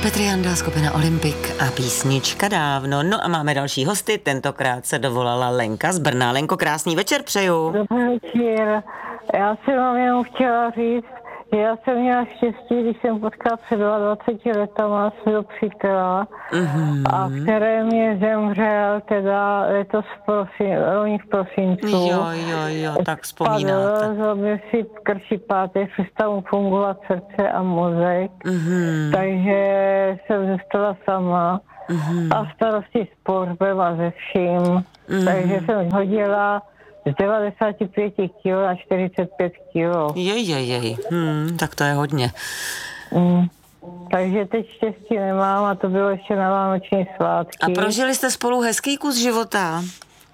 Petr Janda, skupina Olympik a písnička Dávno. No a máme další hosty, tentokrát se dovolala Lenka z Brna. Lenko, krásný večer přeju. Dobrý večer. Já jsem vám jenom chtěla říct, že já jsem měla štěstí, když jsem potkala před 22 letama svého přítela, a který mě zemřel teda letos v prosincu. Jo, tak vzpomínáte. Zrobil si krční páteř, přestal mu fungovat srdce a mozek, takže jsem zůstala sama a starosti s pohřbem a ze vším. Takže jsem hodila z 95 kg na 45 kg. Jej. Tak to je hodně. Takže teď štěstí nemám a to bylo ještě na vánoční svátky. A prožili jste spolu hezký kus života?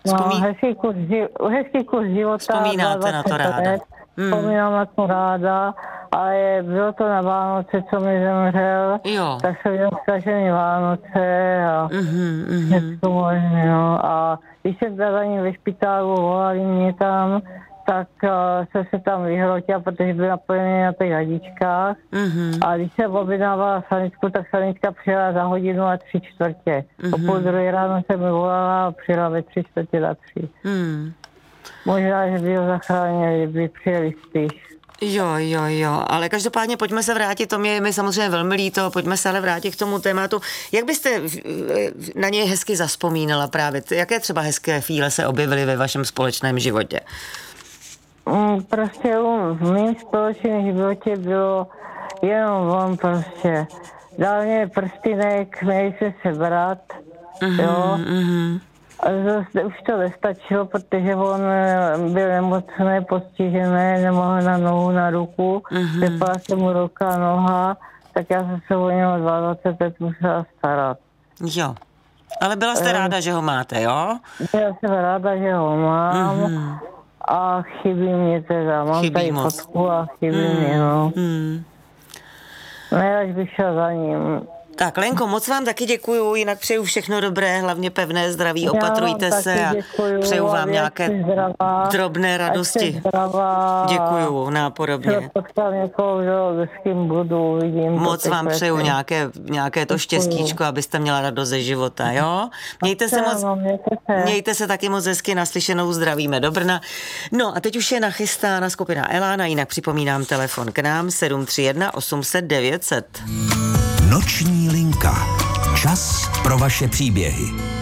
Hezký kus života. Vzpomínáte na to ráda? Vzpomínám na to ráda, ale bylo to na Vánoce, co mi zemřel. Jo. Tak jsem měl zkažený Vánoce a všechno možné, no. A když jsem za ním ve špitálu, volali mě tam, tak jsem se tam vyhrotila, protože byl napojený na těch hadičkách. A když jsem objednávala sanitku, tak sanitka přijela za hodinu a 3/4. O půl druhé ráno jsem mi volala a přijela ve 3/4. Možná, že by ho zachránili, by přijeli spíš. Jo, ale každopádně pojďme se vrátit, to mě samozřejmě velmi líto, pojďme se ale vrátit k tomu tématu. Jak byste na něj hezky zavzpomínala právě? Jaké třeba hezké chvíle se objevily ve vašem společném životě? Prostě v mém společném životě bylo jenom on prostě. Dal mě prstinek, měli jsme se brat, jo. A zase už to nestačilo, protože on byl nemocný, postižený, nemohl na nohu, na ruku, vypadla se mu ruka a noha, tak já jsem se o něho 22 let musela starat. Jo, ale byla jste ráda, že ho máte, jo? Byla jsem ráda, že ho mám a chybí mě teda, mám tady fotku a chybí mě, no. Ne, až bych šla za ním. Tak, Lenko, moc vám taky děkuju, jinak přeju všechno dobré, hlavně pevné zdraví, opatrujte se a přeju vám nějaké drobné radosti. Děkuju, nápodobně. S kým budu, uvidím. Moc vám přeju nějaké to štěstíčko, abyste měla radost ze života, jo? Mějte se taky moc hezky, naslyšenou, zdravíme do Brna. No a teď už je nachystána skupina Elána, jinak připomínám telefon k nám 731 800 900. Noční linka. Čas pro vaše příběhy.